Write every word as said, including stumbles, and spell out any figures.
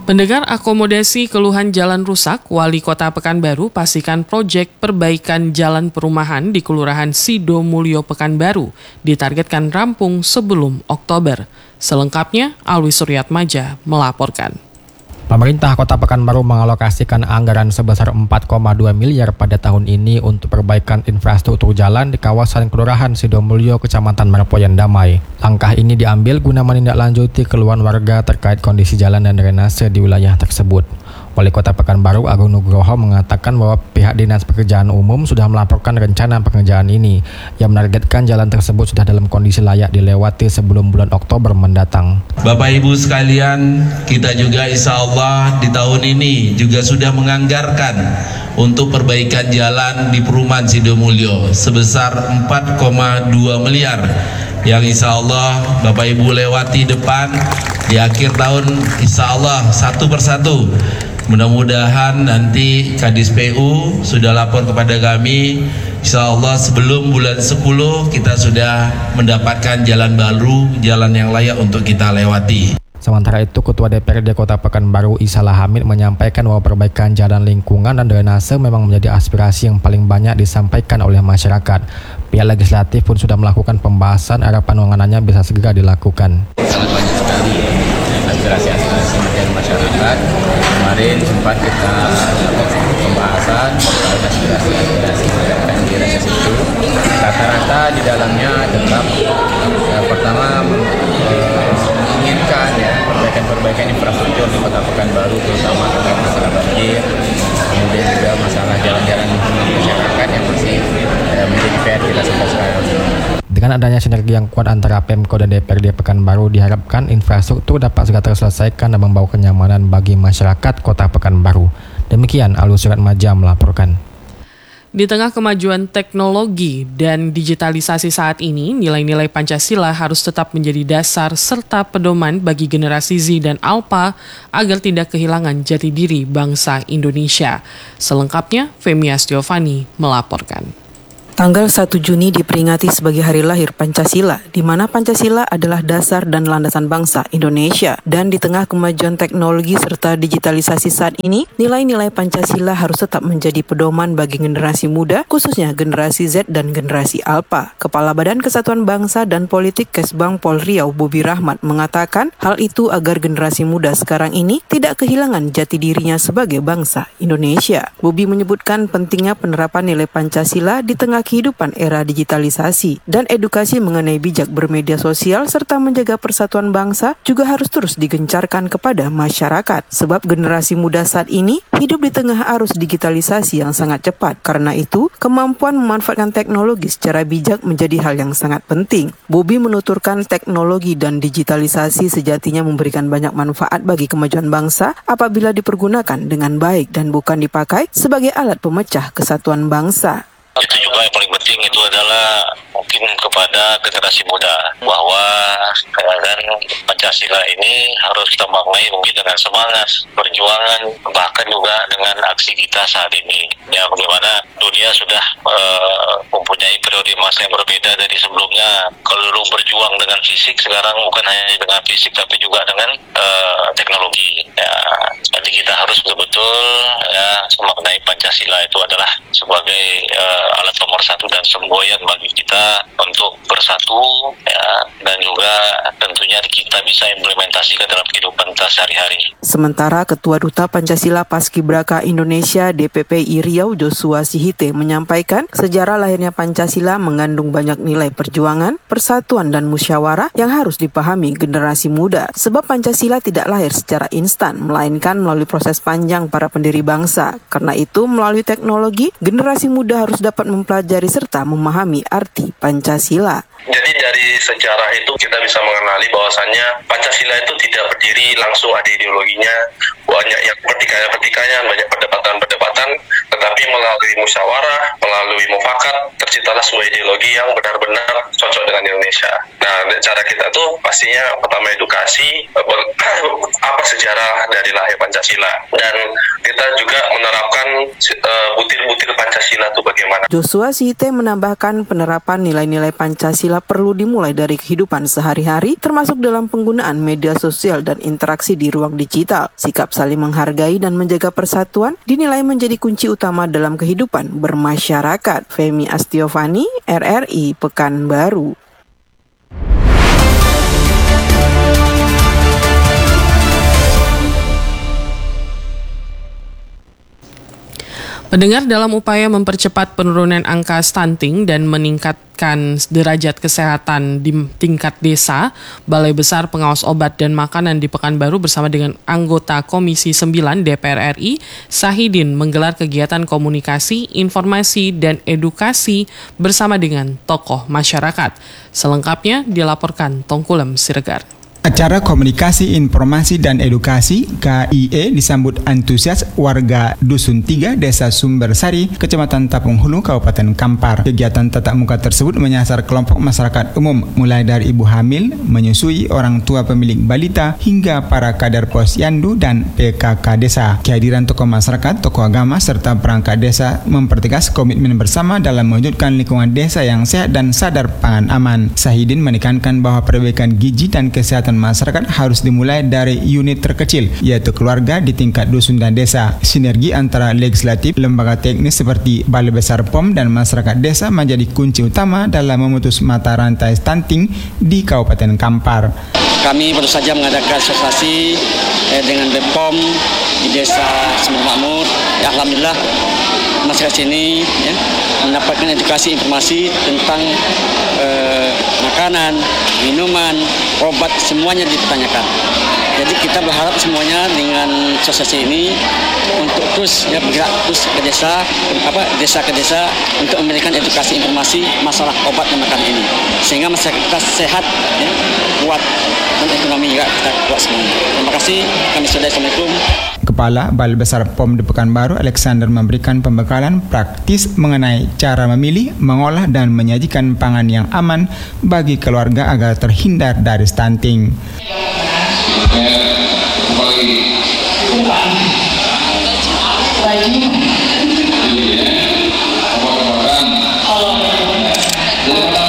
Pendengar akomodasi keluhan jalan rusak, Wali Kota Pekanbaru pastikan proyek perbaikan jalan perumahan di Kelurahan Sidomulyo Pekanbaru ditargetkan rampung sebelum Oktober. Selengkapnya, Alwi Suryatmaja melaporkan. Pemerintah Kota Pekanbaru mengalokasikan anggaran sebesar empat koma dua miliar pada tahun ini untuk perbaikan infrastruktur jalan di kawasan Kelurahan Sidomulyo, Kecamatan Marpoyan Damai. Langkah ini diambil guna menindaklanjuti keluhan warga terkait kondisi jalan dan drainase di wilayah tersebut. Wali Kota Pekanbaru Agung Nugroho mengatakan bahwa pihak Dinas Pekerjaan Umum sudah melaporkan rencana pengerjaan ini yang menargetkan jalan tersebut sudah dalam kondisi layak dilewati sebelum bulan Oktober mendatang. Bapak Ibu sekalian, kita juga insya Allah di tahun ini juga sudah menganggarkan untuk perbaikan jalan di perumahan Sidomulyo sebesar empat koma dua miliar yang insya Allah Bapak Ibu lewati depan di akhir tahun insya Allah satu persatu. Mudah-mudahan nanti Kadis P U sudah lapor kepada kami, insya Allah sebelum bulan sepuluh kita sudah mendapatkan jalan baru, jalan yang layak untuk kita lewati. Sementara itu, Ketua D P R D Kota Pekanbaru Isalah Hamid menyampaikan bahwa perbaikan jalan lingkungan dan drainase memang menjadi aspirasi yang paling banyak disampaikan oleh masyarakat. Pihak legislatif pun sudah melakukan pembahasan, harapan penanganannya bisa segera dilakukan. Sangat banyak sekali aspirasi-aspirasi dari masyarakat. Kemarin sempat kita pembahasan terkait aspirasi-aspirasi masyarakat di reses itu. Rata-rata di dalamnya tetap ya, pertama menginginkan ya perbaikan-perbaikan infrastruktur di Kota Pekanbaru, terutama terkait masalah banjir, kemudian juga masalah jalan-jalan lingkungan masyarakat yang masih ya, menjadi P R kita sampai sekarang. Dengan adanya sinergi yang kuat antara Pemko dan D P R D Pekanbaru, diharapkan infrastruktur dapat segera terselesaikan dan membawa kenyamanan bagi masyarakat Kota Pekanbaru. Demikian Alwi Suryatmaja melaporkan. Di tengah kemajuan teknologi dan digitalisasi saat ini, nilai-nilai Pancasila harus tetap menjadi dasar serta pedoman bagi generasi Z dan Alpha agar tidak kehilangan jati diri bangsa Indonesia. Selengkapnya, Femi Astiovani melaporkan. Tanggal satu Juni diperingati sebagai hari lahir Pancasila, di mana Pancasila adalah dasar dan landasan bangsa Indonesia. Dan di tengah kemajuan teknologi serta digitalisasi saat ini, nilai-nilai Pancasila harus tetap menjadi pedoman bagi generasi muda, khususnya generasi Z dan generasi Alpha. Kepala Badan Kesatuan Bangsa dan Politik Kesbang Pol Riau, Bobi Rahmat, mengatakan hal itu agar generasi muda sekarang ini tidak kehilangan jati dirinya sebagai bangsa Indonesia. Bobi menyebutkan pentingnya penerapan nilai Pancasila di tengah kehidupan era digitalisasi dan edukasi mengenai bijak bermedia sosial serta menjaga persatuan bangsa juga harus terus digencarkan kepada masyarakat. Sebab generasi muda saat ini hidup di tengah arus digitalisasi yang sangat cepat. Karena itu, kemampuan memanfaatkan teknologi secara bijak menjadi hal yang sangat penting. Bobi menuturkan teknologi dan digitalisasi sejatinya memberikan banyak manfaat bagi kemajuan bangsa apabila dipergunakan dengan baik dan bukan dipakai sebagai alat pemecah kesatuan bangsa. Itu juga yang paling penting itu adalah mungkin kepada generasi muda bahwa kan Pancasila ini harus kita maknai mungkin dengan semangat perjuangan, bahkan juga dengan aksi kita saat ini ya, bagaimana dunia sudah uh, mempunyai periode masa yang berbeda dari sebelumnya. Kalau dulu berjuang dengan fisik, sekarang bukan hanya dengan fisik tapi juga dengan uh, teknologi ya. Jadi kita harus betul-betul ya memaknai Pancasila itu adalah sebagai uh, alat nomor satu dan semboyan bagi kita untuk bersatu ya, dan juga tentunya kita bisa implementasikan dalam kehidupan kita sehari-hari. Sementara Ketua Duta Pancasila Paskibraka Indonesia D P P I Riau Joshua Sihite menyampaikan sejarah lahirnya Pancasila mengandung banyak nilai perjuangan, persatuan dan musyawarah yang harus dipahami generasi muda. Sebab Pancasila tidak lahir secara instan, melainkan melalui proses panjang para pendiri bangsa. Karena itu, melalui teknologi, generasi muda harus dapat mempelajari serta memahami arti Pancasila. Jadi dari sejarah itu kita bisa mengenali bahwasannya Pancasila itu tidak berdiri langsung ada ideologinya, banyak yang pertikaian-pertikaian, banyak perdebatan-perdebatan, tetapi melalui musyawarah, melalui mufakat, terciptalah sebuah ideologi yang benar-benar cocok dengan Indonesia. Nah, cara kita tuh pastinya pertama edukasi, apa sejarah sejarah dari lahir Pancasila, dan kita juga menerapkan uh, butir-butir Pancasila itu bagaimana. Joshua Sihite menambahkan penerapan nilai-nilai Pancasila perlu dimulai dari kehidupan sehari-hari, termasuk dalam penggunaan media sosial dan interaksi di ruang digital. Sikap saling menghargai dan menjaga persatuan dinilai menjadi kunci utama dalam kehidupan bermasyarakat. Femi Astiovani, R R I Pekanbaru. Pendengar, dalam upaya mempercepat penurunan angka stunting dan meningkatkan derajat kesehatan di tingkat desa, Balai Besar Pengawas Obat dan Makanan di Pekanbaru bersama dengan anggota Komisi sembilan D P R R I, Sahidin, menggelar kegiatan komunikasi, informasi, dan edukasi bersama dengan tokoh masyarakat. Selengkapnya dilaporkan Tongkulem Siregar. Acara komunikasi, informasi, dan edukasi K I E disambut antusias warga Dusun tiga, Desa Sumbersari, Kecamatan Tapung Hulu, Kabupaten Kampar. Kegiatan tatap muka tersebut menyasar kelompok masyarakat umum, mulai dari ibu hamil, menyusui, orang tua pemilik balita, hingga para kader posyandu dan P K K desa. Kehadiran tokoh masyarakat, tokoh agama, serta perangkat desa mempertegas komitmen bersama dalam mewujudkan lingkungan desa yang sehat dan sadar pangan aman. Sahidin menekankan bahwa perbaikan gizi dan kesehatan masyarakat harus dimulai dari unit terkecil, yaitu keluarga di tingkat dusun dan desa. Sinergi antara legislatif, lembaga teknis seperti Balai Besar P O M dan masyarakat desa menjadi kunci utama dalam memutus mata rantai stunting di Kabupaten Kampar. Kami baru saja mengadakan sosialisasi eh, dengan B P O M di Desa Sumber Makmur. Ya, alhamdulillah masyarakat sini ya, mendapatkan edukasi informasi tentang eh, makanan, minuman, obat, semuanya ditanyakan. Jadi kita berharap semuanya dengan sosialisasi ini untuk terus ya bergerak terus ke desa, apa desa ke desa untuk memberikan edukasi informasi masalah obat dan makanan ini, sehingga masyarakat kita sehat, ya, kuat, dan ekonomi juga kita kuat semuanya. Terima kasih. Kami sudah. Assalamualaikum. Kepala Balai Besar P O M di Pekanbaru, Alexander, memberikan pembekalan praktis mengenai cara memilih, mengolah, dan menyajikan pangan yang aman bagi keluarga agar terhindar dari stunting. Baik.